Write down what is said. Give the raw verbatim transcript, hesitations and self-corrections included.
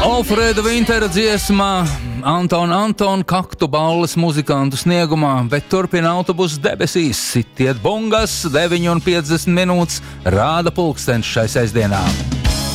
Alfreda Vintera dziesmā Antona Antona kaktu balles muzikantu sniegumā, bet turpina autobusu debesīs. Sitiet bungas, deviņi un piecdesmit minūtes rāda pulkstenis šai sestdienā.